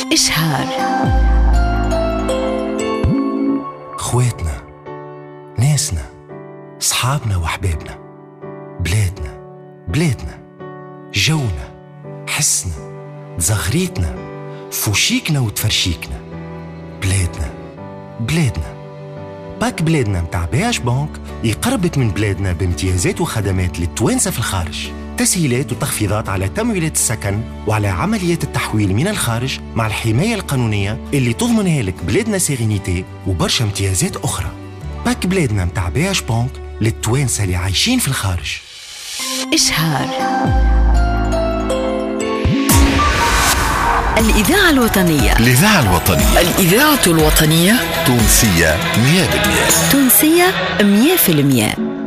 إشهار. خواتنا، ناسنا، صحابنا وحبابنا، بلادنا، جونا، حسنا، زغريتنا، فوشيكنا وتفرشيكنا. بلادنا باك بلادنا متاع بياش بانك يقربك من بلادنا بامتيازات وخدمات للتوانسة في الخارج، تسهيلات وتخفيضات على تمويلات السكن وعلى عمليات التحويل من الخارج مع الحماية القانونية اللي تضمنها لك بلادنا سيغينيتي وبرشا امتيازات أخرى. باك بلادنا متاع بياش بانك للتوانسة اللي عايشين في الخارج. إشهار. الإذاعة الوطنية. الإذاعة الوطنية تونسية 100%. تونسية 100%.